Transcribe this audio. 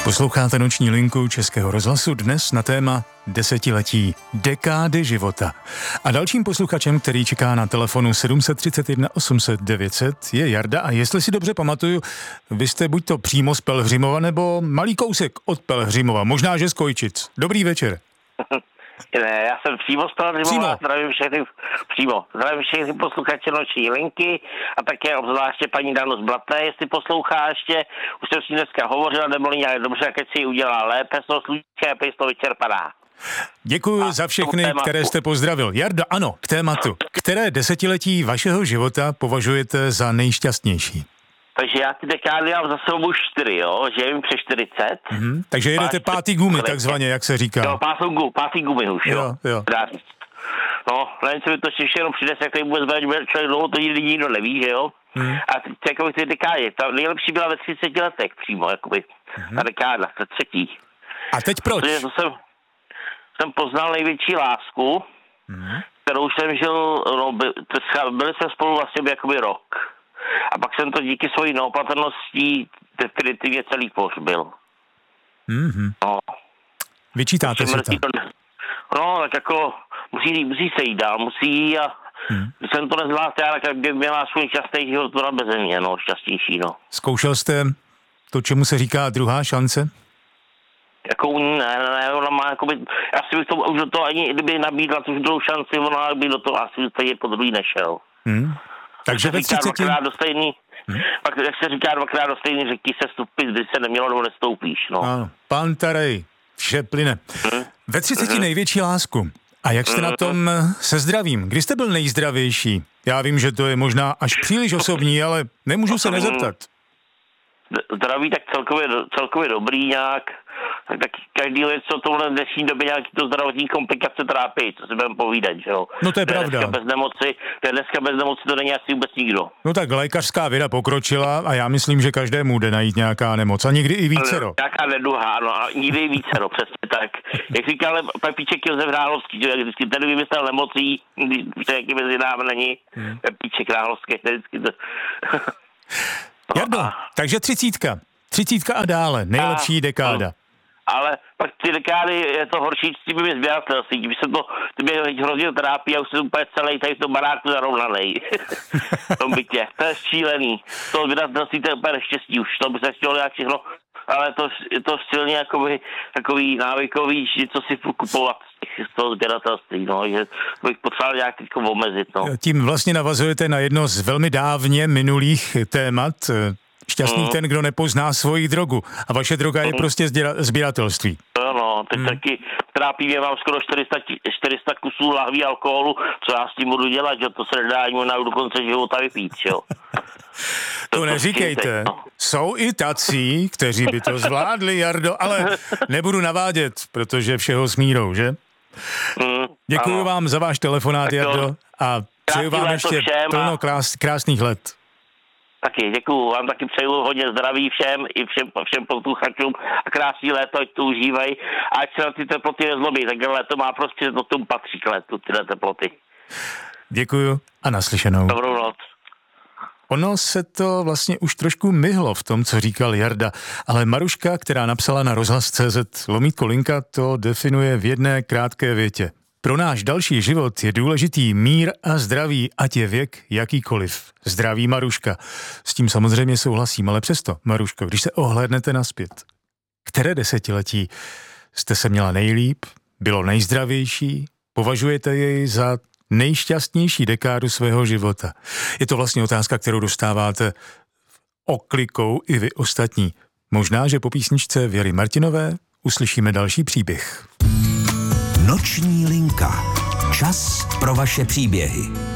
Posloucháte Noční linku Českého rozhlasu dnes na téma desetiletí, dekády života. A dalším posluchačem, který čeká na telefonu 731 800 900 je Jarda a jestli si dobře pamatuju, vy jste buď to přímo z Pelhřimova nebo malý kousek od Pelhřimova, možná že z Kojčic. Dobrý večer. Ne, já jsem přímo z Pelhřimova, zdravím všechny posluchače Noční linky a také obzvláště paní Danu z Blatné, jestli poslouchá ještě, už jsem s ní dneska hovořila, nebylo nějak dobře, jak si ji udělala lépe, jsou sluníčké a pejslo vyčerpaná. Děkuji za všechny, které jste pozdravil. Jarda, ano, k tématu. Které desetiletí vašeho života považujete za nejšťastnější? Takže já ty dekády mám za sebou už 4, jo, že je mi přes 40. Takže jedete pátý gumy, takzvaně, jak se říká. Jo, pátý gumy už, jo. No, nevím, co by to ještě jenom přines, jak tady vůbec člověk dlouho, to nikdo neví, že jo. A takový ty dekády, ta nejlepší byla ve 30 letech přímo, jakoby, ta dekáda, ta třetí. A teď proč? Protože jsem poznal největší lásku, kterou jsem žil, byli jsme spolu vlastně jakoby rok. A pak jsem to díky svojí neopatrností definitivně celý pohřbil. No. Vyčítáte si to? No, tak jako musí se jít dál, musí a jsem to nezvládl, tak by měla svůj šťastný život to beze mě, no, šťastnější, no. Zkoušel jste to, čemu se říká druhá šance? Jako ne, ona má jakoby, asi bych to už do toho ani, kdyby nabídla tu druhou šanci, ona by do toho asi stejně po druhý nešel. Takže ve 30... Pak jak se říká dvakrát do stejný řeky se stupit, když se nemělo, nebo nestoupíš, no. Ano, pan Tarej, vše plyne. Ve 30 největší lásku. A jak jste na tom se zdravím? Kdy jste byl nejzdravější? Já vím, že to je možná až příliš osobní, ale nemůžu se nezeptat. Zdraví tak celkově dobrý nějak. Tak každý věc, co tohle dnešní době nějaký to zdravotní komplikace trápí, co si budeme povídat, že jo. No to je pravda. Dneska bez nemoci to není asi vůbec nikdo. No tak lékařská věda pokročila a já myslím, že každému jde najít nějaká nemoc a někdy i vícero. Nějaká neduha, ano, a někdy i vícero, přesně tak. Jak říkal Pepíček Josef Ráhlovský, že vždycky ten vymyslel nemocí, když to jaký mezi námi není, Pepíček Ráhlovský, vždycky to... Jardo, takže 30 a dále, nejlepší dekáda. Ale pak ty dekády je to horší s tím sběratelstvím. Ty mě hrozně trápí a už jsem úplně celý tady v tom baráku zarovnanej. V tom bytě. To je šílený. To sběratelství to je úplně neštěstí už. To by se chtělo nějak všechno, ale je to silně takový návykový, že co si kupovat z toho sběratelství. No, že bych potřeboval nějak teď omezit. No. Tím vlastně navazujete na jedno z velmi dávně minulých témat. Šťastný ten, kdo nepozná svoji drogu. A vaše droga je prostě sběratelství. No, teď taky trápí mě, mám skoro 400 kusů lahví alkoholu, co já s tím budu dělat, že to se nedá ani do konce života vypít, jo. To neříkejte. No. Jsou i tací, kteří by to zvládli, Jardo, ale nebudu navádět, protože všeho s mírou, že? Děkuji vám za váš telefonát, Jardo, a přeju vám ještě plno krásných let. Taky, děkuju. Vám taky přeju hodně zdraví všem i všem posluchačům a krásný léto, ať to užívají. A ať se na ty teploty nezlobí, tak léto má prostě to tomu patří k létu, tyhle teploty. Děkuju a naslyšenou. Dobrou noc. Ono se to vlastně už trošku myhlo v tom, co říkal Jarda, ale Maruška, která napsala na rozhlas.cz/linka, to definuje v jedné krátké větě. Pro náš další život je důležitý mír a zdraví, ať je věk jakýkoliv. Zdraví Maruška. S tím samozřejmě souhlasím, ale přesto, Maruško, když se ohlédnete nazpět, které desetiletí jste se měla nejlíp, bylo nejzdravější, považujete jej za nejšťastnější dekádu svého života? Je to vlastně otázka, kterou dostáváte oklikou i vy ostatní. Možná, že po písničce Věry Martinové uslyšíme další příběh. Noční linka. Čas pro vaše příběhy.